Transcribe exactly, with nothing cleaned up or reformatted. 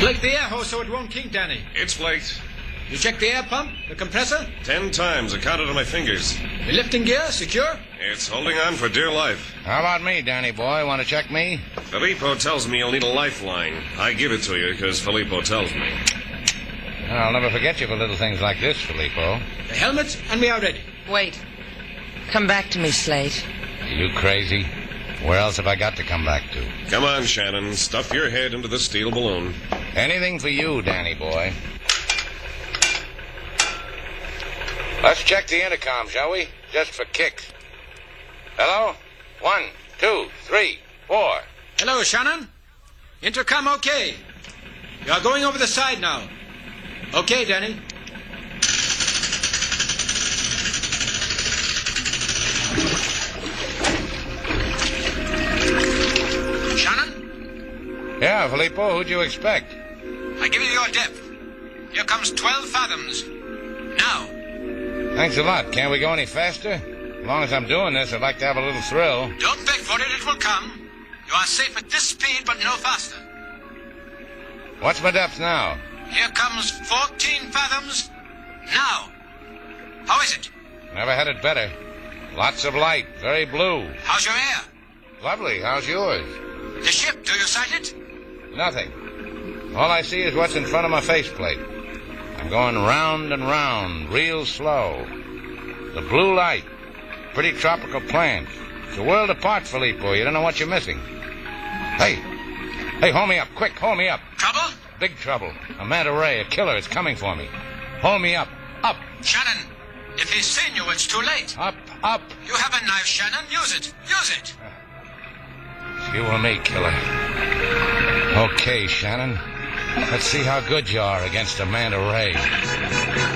Flake the air hose so it won't kink, Danny. It's flaked. You checked the air pump, the compressor? Ten times. I counted on my fingers. The lifting gear, secure? It's holding on for dear life. How about me, Danny boy? Want to check me? Filippo tells me you'll need a lifeline. I give it to you because Filippo tells me. I'll never forget you for little things like this, Filippo. The helmets and me are ready. Wait. Come back to me, Slate. Are you crazy? Where else have I got to come back to? Come on, Shannon. Stuff your head into the steel balloon. Anything for you, Danny boy. Let's check the intercom, shall we? Just for kicks. Hello? One, two, three, four. Hello, Shannon. Intercom okay. You are going over the side now. Okay, Danny. Shannon? Yeah, Filippo, who'd you expect? I give you your depth. Here comes twelve fathoms. Now. Thanks a lot. Can't we go any faster? As long as I'm doing this, I'd like to have a little thrill. Don't beg for it. It will come. You are safe at this speed, but no faster. What's my depth now? Here comes fourteen fathoms. Now. How is it? Never had it better. Lots of light. Very blue. How's your air? Lovely. How's yours? The ship, do you sight it? Nothing. All I see is what's in front of my faceplate. I'm going round and round, real slow. The blue light. Pretty tropical plants. It's a world apart, Filippo. You don't know what you're missing. Hey. Hey, hold me up. Quick, hold me up. Trouble? Big trouble. A manta ray, a killer. It's coming for me. Hold me up. Up. Shannon, if he's seen you, it's too late. Up, up. You have a knife, Shannon. Use it. Use it. It's you or me, killer. Okay, Shannon. Let's see how good you are against a manta ray.